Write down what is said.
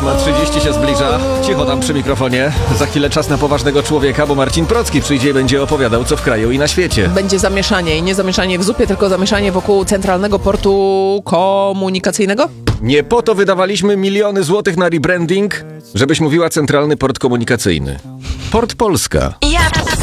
8:30 się zbliża. Cicho tam przy mikrofonie. Za chwilę czas na poważnego człowieka, bo Marcin Procki przyjdzie i będzie opowiadał, co w kraju i na świecie. Będzie zamieszanie i nie zamieszanie w zupie, tylko zamieszanie wokół Centralnego Portu Komunikacyjnego? Nie po to wydawaliśmy miliony złotych na rebranding, żebyś mówiła Centralny Port Komunikacyjny. Port Polska. Ja